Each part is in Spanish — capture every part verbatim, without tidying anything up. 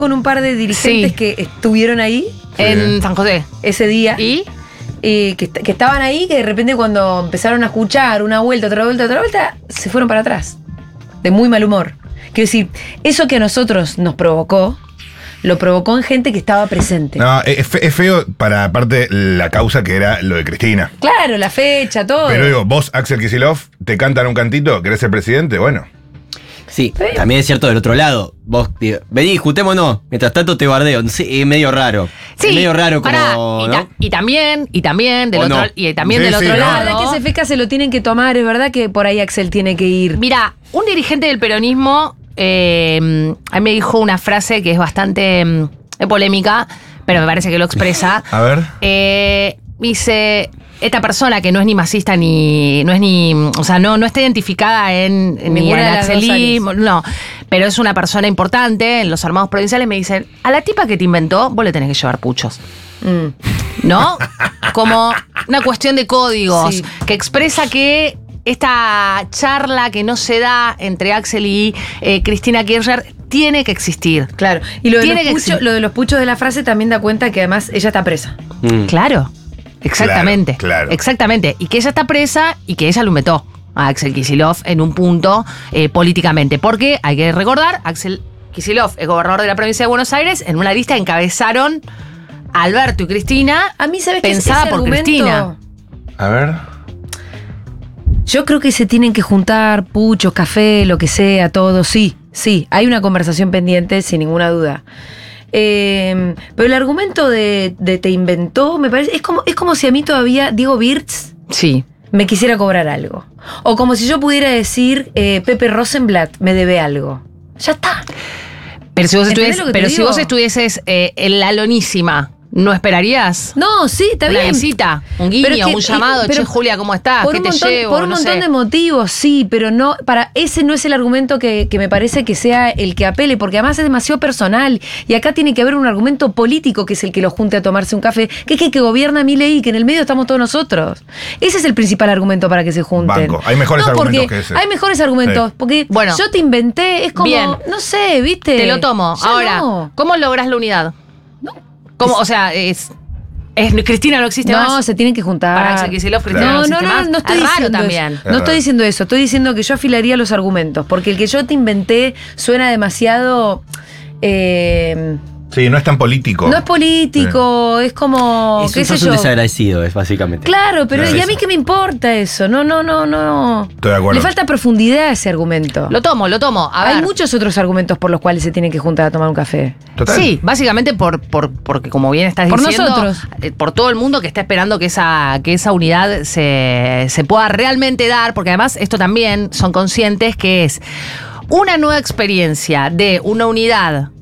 con un par de dirigentes Sí. que estuvieron ahí En San José. ese día. ¿Y? eh, que, que estaban ahí, que de repente cuando empezaron a escuchar una vuelta, otra vuelta, otra vuelta, se fueron para atrás. De muy mal humor. Quiero decir, eso que a nosotros nos provocó, lo provocó en gente que estaba presente. No, es, fe- es feo para aparte la causa que era lo de Cristina. Claro, la fecha, todo. Pero digo, vos, Axel Kicillof, te cantan un cantito, ¿querés ser presidente? Bueno. Sí, también es cierto del otro lado. Vos, digo, vení, juntémonos. Mientras tanto te bardeo. Sí, es medio raro. Sí, Es medio raro como. pará, y, ¿no? ta- y también, y también del ¿O otro, no? y también Sí, del sí, otro no. La verdad lado. que ese feca se lo tienen que tomar, es verdad que por ahí Axel tiene que ir. Mira, un dirigente del peronismo eh, a mí me dijo una frase que es bastante mm, polémica, pero me parece que lo expresa. A ver. Eh, dice, esta persona que no es ni masista ni, no es ni, o sea, no, no está identificada en, en ni Ninguna en de las dos Axelismo, no, pero es una persona importante en los armados provinciales, me dicen, a la tipa que te inventó, vos le tenés que llevar puchos. Mm. ¿No? Como una cuestión de códigos Sí. que expresa que esta charla que no se da entre Axel y eh, Cristina Kirchner tiene que existir. Claro. Y lo de, los Tiene que puchos, exi- lo de los puchos de la frase también da cuenta que además ella está presa. Mm. Claro, exactamente. Claro, claro. Exactamente. Y que ella está presa y que ella lo metió a Axel Kicillof en un punto eh, políticamente. Porque hay que recordar, Axel Kicillof es gobernador de la provincia de Buenos Aires, en una lista encabezaron a Alberto y Cristina, A mí, ¿sabes qué? pensada Ese por argumento, Cristina. A ver. Yo creo que se tienen que juntar puchos, café, lo que sea, todo. Sí, sí. Hay una conversación pendiente, sin ninguna duda. Eh, pero el argumento de, de te inventó, me parece, es como, es como si a mí todavía Diego Birtz Sí. me quisiera cobrar algo. O como si yo pudiera decir eh, Pepe Rosenblatt me debe algo. Ya está. Pero si vos, ¿Entendés estuvies- lo que te pero si digo? vos estuvieses eh, en la lonísima, ¿no esperarías? No, sí, está Una bien. visita, un guiño, Pero es que- un llamado, eh, pero che, Julia, ¿cómo estás? Por ¿Qué un te montón, llevo? por un No montón sé. de motivos, sí, pero no, para ese no es el argumento que, que me parece que sea el que apele, porque además es demasiado personal. Y acá tiene que haber un argumento político que es el que lo junte a tomarse un café, que es que, que gobierna Milei y que en el medio estamos todos nosotros. Ese es el principal argumento para que se junten. Banco. Hay mejores No, argumentos porque que ese. Hay mejores argumentos, Sí. porque Bueno. yo te inventé, es como, Bien. no sé, ¿viste? Te lo tomo. Ya Ahora, no. ¿cómo lográs la unidad? ¿Cómo? O sea, es, es Cristina no existe No, más. se tienen que juntar. Para Axel Kicillof, Cristina no, no no, existe no, más. no estoy Es raro diciendo también. eso. Es No estoy raro. diciendo eso. Estoy diciendo que yo afilaría los argumentos. Porque el que yo te inventé suena demasiado. eh, Sí, no es tan político. no es político, es como. Es ¿Qué un, sé sos un yo? desagradecido, es básicamente. Claro, pero Claro, ¿y a mí eso. qué me importa eso? No, no, no, no. Estoy de acuerdo. Le falta profundidad a ese argumento. Lo tomo, lo tomo. A Hay ver. muchos otros argumentos por los cuales se tienen que juntar a tomar un café. Total. Sí, básicamente por, por, porque como bien estás Por diciendo, nosotros. eh, por todo el mundo que está esperando que esa, que esa unidad se, se pueda realmente dar, porque además esto también son conscientes que es una nueva experiencia de una unidad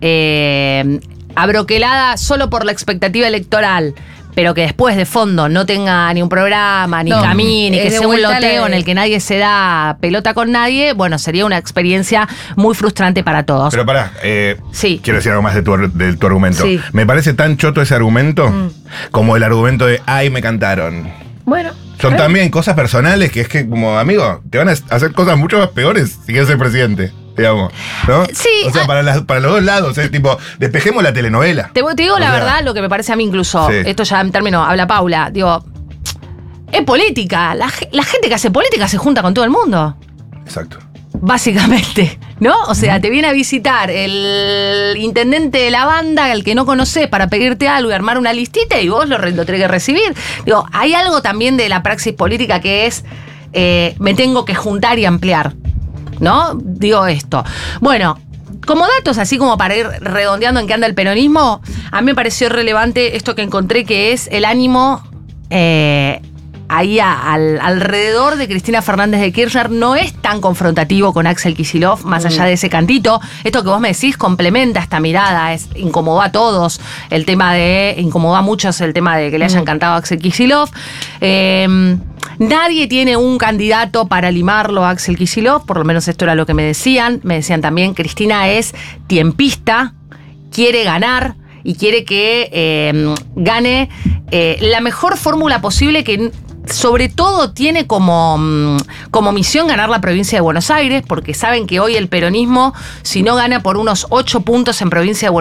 eh, abroquelada solo por la expectativa electoral, pero que después de fondo no tenga ni un programa, ni No, camine, es que de sea un vuelta la loteo de- en el que nadie se da pelota con nadie, bueno, sería una experiencia muy frustrante para todos. Pero pará, eh, Sí. quiero decir algo más de tu, ar- de tu argumento. Sí. Me parece tan choto ese argumento Mm. como el argumento de, ay, me cantaron. Bueno. Son claro. también cosas personales que es que, como amigo, te van a hacer cosas mucho más peores si quieres ser presidente, digamos. ¿No? Sí, O sea, ah. para, las- para los dos lados, es tipo, despejemos la telenovela. Te, te digo O la sea, verdad, lo que me parece a mí incluso, Sí. esto ya en términos, habla Paula, digo, es política. La, ge- la gente que hace política se junta con todo el mundo, Exacto. básicamente, ¿no? O sea, te viene a visitar el intendente de la banda, el que no conocés, para pedirte algo y armar una listita y vos lo, re- lo tenés que recibir. Digo, hay algo también de la praxis política que es, eh, me tengo que juntar y ampliar, ¿no? Digo esto. Bueno, como datos, así como para ir redondeando en qué anda el peronismo, a mí me pareció relevante esto que encontré, que es el ánimo eh, ahí a- al, alrededor de Cristina Fernández de Kirchner. No es tan confrontativo con Axel Kicillof, más allá de ese cantito. Esto que vos me decís complementa esta mirada, es, incomodó a todos el tema de, incomodó a muchos el tema de que le hayan cantado a Axel Kicillof. Eh, Nadie tiene un candidato para limarlo a Axel Kicillof, por lo menos esto era lo que me decían. Me decían también, Cristina es tiempista, quiere ganar y quiere que eh, gane eh, la mejor fórmula posible que sobre todo tiene como, mm, como misión ganar la provincia de Buenos Aires, porque saben que hoy el peronismo, si no gana por unos ocho puntos en provincia de Buenos Aires,